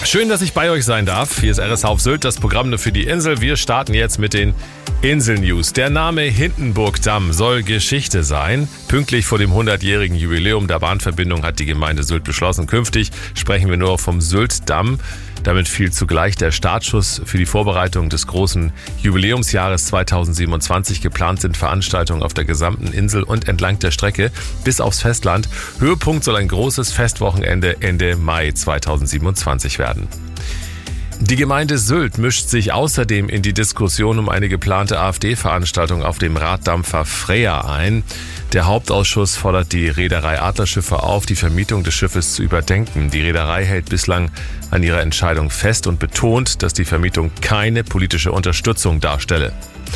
Schön, dass ich bei euch sein darf. Hier ist RSH auf Sylt, das Programm nur für die Insel. Wir starten jetzt mit den Insel-News. Der Name Hindenburgdamm soll Geschichte sein. Pünktlich vor dem 100-jährigen Jubiläum der Bahnverbindung hat die Gemeinde Sylt beschlossen, künftig sprechen wir nur vom Syltdamm. Damit fiel zugleich der Startschuss für die Vorbereitung des großen Jubiläumsjahres 2027. Geplant sind Veranstaltungen auf der gesamten Insel und entlang der Strecke bis aufs Festland. Höhepunkt soll ein großes Festwochenende Ende Mai 2027 werden. Die Gemeinde Sylt mischt sich außerdem in die Diskussion um eine geplante AfD-Veranstaltung auf dem Raddampfer Freya ein. Der Hauptausschuss fordert die Reederei Adlerschiffe auf, die Vermietung des Schiffes zu überdenken. Die Reederei hält bislang an ihrer Entscheidung fest und betont, dass die Vermietung keine politische Unterstützung darstelle.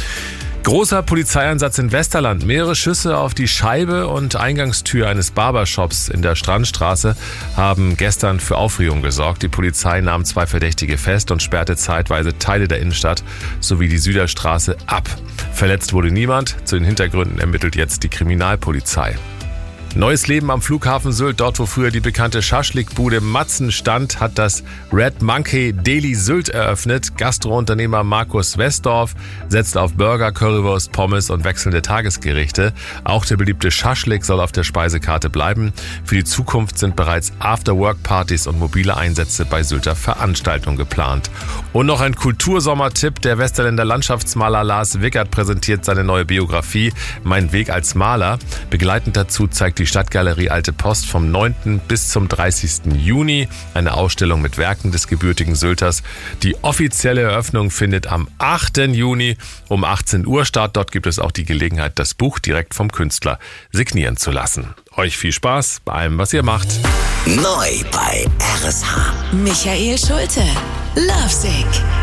Großer Polizeieinsatz in Westerland. Mehrere Schüsse auf die Scheibe und Eingangstür eines Barbershops in der Strandstraße haben gestern für Aufregung gesorgt. Die Polizei nahm 2 Verdächtige fest und sperrte zeitweise Teile der Innenstadt sowie die Süderstraße ab. Verletzt wurde niemand. Zu den Hintergründen ermittelt jetzt die Kriminalpolizei. Neues Leben am Flughafen Sylt. Dort, wo früher die bekannte Schaschlikbude Matzen stand, hat das Red Monkey Deli Sylt eröffnet. Gastrounternehmer Markus Westdorf setzt auf Burger, Currywurst, Pommes und wechselnde Tagesgerichte. Auch der beliebte Schaschlik soll auf der Speisekarte bleiben. Für die Zukunft sind bereits After-Work-Partys und mobile Einsätze bei Sylter Veranstaltungen geplant. Und noch ein Kultursommertipp. Der Westerländer Landschaftsmaler Lars Wickert präsentiert seine neue Biografie Mein Weg als Maler. Begleitend dazu zeigt die Stadtgalerie Alte Post vom 9. bis zum 30. Juni eine Ausstellung mit Werken des gebürtigen Sylters. Die offizielle Eröffnung findet am 8. Juni um 18 Uhr statt. Dort gibt es auch die Gelegenheit, das Buch direkt vom Künstler signieren zu lassen. Euch viel Spaß bei allem, was ihr macht. Neu bei RSH. Michael Schulte. Lovesick.